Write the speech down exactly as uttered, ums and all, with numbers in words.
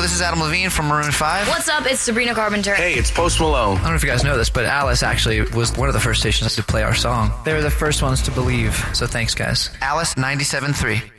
this is Adam Levine from Maroon five. What's up? It's Sabrina Carpenter. Hey, it's Post Malone. I don't know if you guys know this, but Alice actually was one of the first stations to play our song. They were the first ones to believe, so thanks, guys. Alice ninety-seven point three.